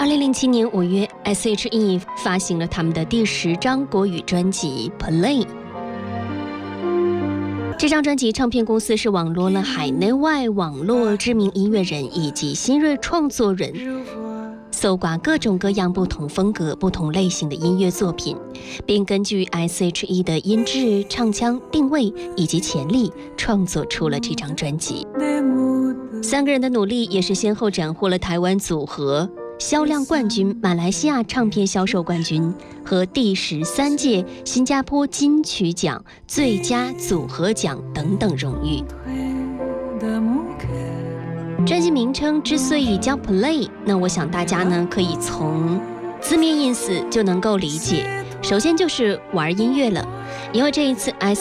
2007年5月 ，S.H.E 发行了他们的第10张国语专辑《Play》。这张专辑唱片公司是网罗了海内外网络知名音乐人以及新锐创作人，搜刮各种各样不同风格、不同类型的音乐作品，并根据 S.H.E 的音质、唱腔、定位以及潜力，创作出了这张专辑。3个人的努力也是先后斩获了台湾组合销量冠军、马来西亚唱片销售冠军和第13届新加坡金曲奖最佳组合奖等等荣誉。专辑名称之所以叫 Play， 那我想大家呢可以从字面意思就能够理解，首先就是玩音乐了，因为这一次